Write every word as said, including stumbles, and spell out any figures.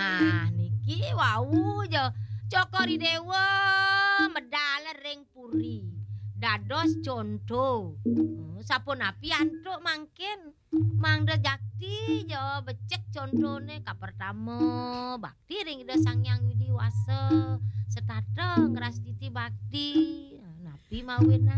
Nah, niki wau ya Cokori Dewa medal ring puri. Dados conto. Hmm, sapunapi antuk mangkin. Mangda jakti ya becek contone ka pertama bakti ring Ida Sang Hyang Widi Wasa. Setateng ngras titi bakti. Napi mawin